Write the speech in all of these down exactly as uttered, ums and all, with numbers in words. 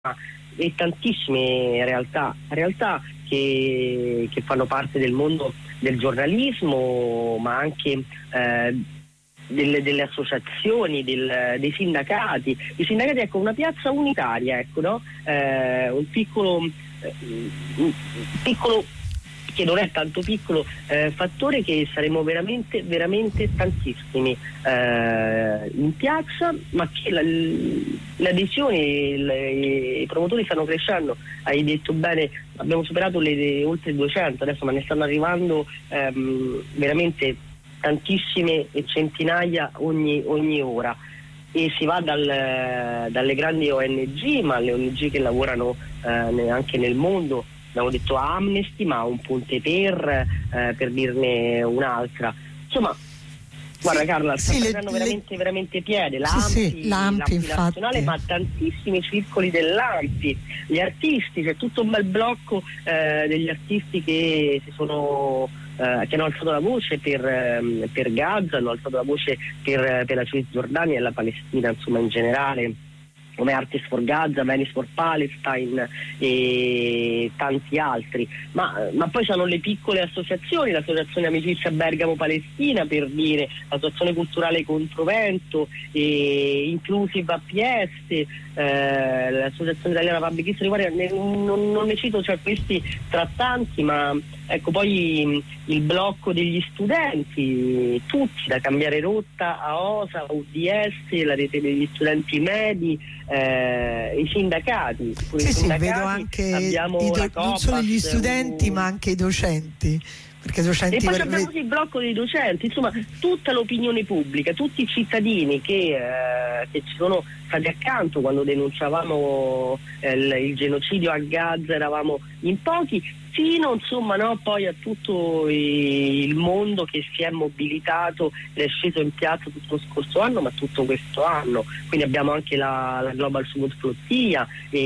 e tantissime realtà, realtà che, che fanno parte del mondo del giornalismo, ma anche eh, delle, delle associazioni, del, dei sindacati. I sindacati, ecco, una piazza unitaria, ecco, no? Eh, un piccolo, eh, un piccolo che non è tanto piccolo eh, fattore che saremo veramente veramente tantissimi eh, in piazza, ma che la, l'adesione, il, i promotori stanno crescendo. Hai detto bene, abbiamo superato le, le oltre duecento adesso, ma ne stanno arrivando ehm, veramente tantissime e centinaia ogni, ogni ora, e si va dal, dalle grandi O N G, ma le O N G che lavorano eh, anche nel mondo. Abbiamo detto Amnesty, ma un Ponte per, eh, per dirne un'altra. Insomma, guarda, sì, Carla, sta sì, prendendo le, veramente, veramente piede. L'A M P, sì, sì, l'A M P, l'A M P nazionale, ma tantissimi circoli dell'A M P, gli artisti, c'è tutto un bel blocco eh, degli artisti che si sono eh, che hanno alzato la voce per, eh, per Gaza, hanno alzato la voce per, per la Cisgiordania e la Palestina, insomma, in generale, come Artists for Gaza, Venice for Palestine e tanti altri, ma, ma poi c'hanno le piccole associazioni, l'associazione Amicizia Bergamo Palestina, per dire, l'associazione culturale Controvento, e Inclusive A P S, eh, l'associazione italiana Public History, ne, non, non ne cito, cioè questi tra tanti, ma ecco, poi il blocco degli studenti, tutti, da Cambiare Rotta a O S A, U D S, la rete degli studenti medi, eh, i sindacati. Sì, i sì, sindacati vedo anche abbiamo i do- la non solo gli Cobas, studenti, un... ma anche i docenti. Perché docenti e poi per... abbiamo il blocco dei docenti, insomma tutta l'opinione pubblica, tutti i cittadini che, eh, che ci sono stati accanto quando denunciavamo eh, il, il genocidio a Gaza, eravamo in pochi, fino insomma no, poi a tutto il mondo che si è mobilitato ed è sceso in piazza tutto lo scorso anno, ma tutto questo anno. Quindi abbiamo anche la, la Global Sumut Flotilla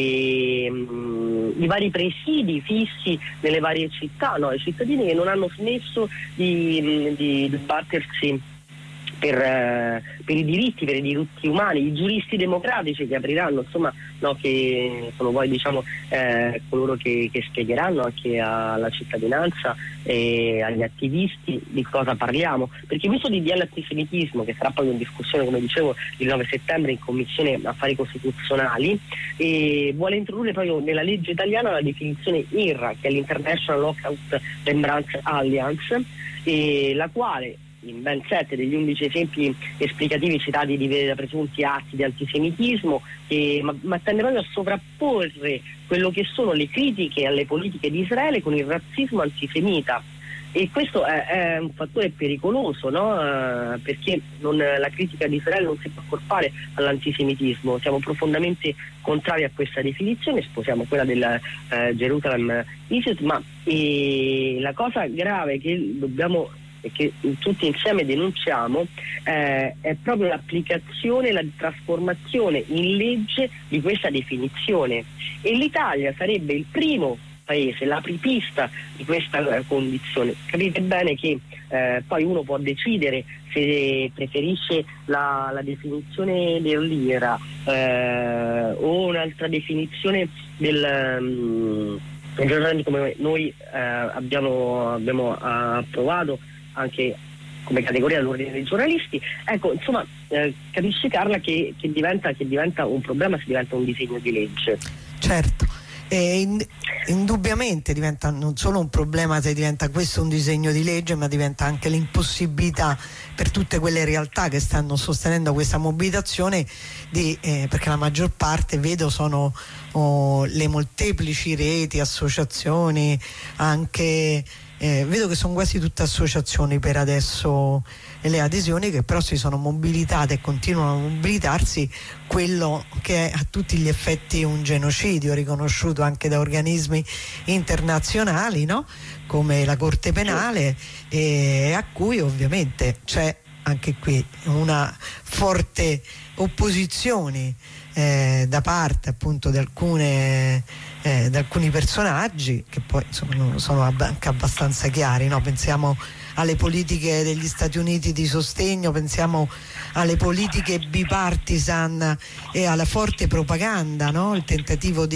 e mh, i vari presidi fissi nelle varie città, no? I cittadini che non hanno smesso di, di, di battersi per, eh, per i diritti, per i diritti umani, i giuristi democratici che apriranno, insomma, no, che sono poi, diciamo, eh, coloro che, che spiegheranno anche alla cittadinanza e agli attivisti di cosa parliamo, perché questo D D L antisemitismo, che sarà poi in discussione, come dicevo, il nove settembre in Commissione Affari Costituzionali, e vuole introdurre proprio nella legge italiana la definizione I R A, che è l'International Holocaust Remembrance Alliance, e la quale in ben sette degli undici esempi esplicativi citati di presunti atti di antisemitismo, eh, ma, ma tende proprio a sovrapporre quello che sono le critiche alle politiche di Israele con il razzismo antisemita. E questo è, è un fattore pericoloso, no? Uh, perché non, la critica di Israele non si può accorpare all'antisemitismo. Siamo profondamente contrari a questa definizione, sposiamo quella del uh, Jerusalem Institute, ma eh, la cosa grave che dobbiamo e che tutti insieme denunciamo eh, è proprio l'applicazione, la trasformazione in legge di questa definizione, e l'Italia sarebbe il primo paese, l'apripista di questa condizione. Capite bene che eh, poi uno può decidere se preferisce la, la definizione dell'I R A eh, o un'altra definizione del um, come noi eh, abbiamo, abbiamo approvato anche come categoria all'ordine dei giornalisti. Ecco, insomma, eh, capisci, Carla, che, che, diventa, che diventa un problema se diventa un disegno di legge. Certo, e in, indubbiamente diventa non solo un problema se diventa questo un disegno di legge, ma diventa anche l'impossibilità per tutte quelle realtà che stanno sostenendo questa mobilitazione di, eh, perché la maggior parte, vedo, sono oh, le molteplici reti, associazioni, anche Eh, vedo che sono quasi tutte associazioni per adesso, e le adesioni che però si sono mobilitate e continuano a mobilitarsi, quello che è a tutti gli effetti un genocidio riconosciuto anche da organismi internazionali, no? Come la Corte Penale, e a cui ovviamente c'è anche qui una forte opposizione eh, da parte appunto di alcune Eh, da alcuni personaggi che poi insomma sono anche abbastanza chiari, no? Pensiamo alle politiche degli Stati Uniti di sostegno, pensiamo alle politiche bipartisan e alla forte propaganda, no? Il tentativo di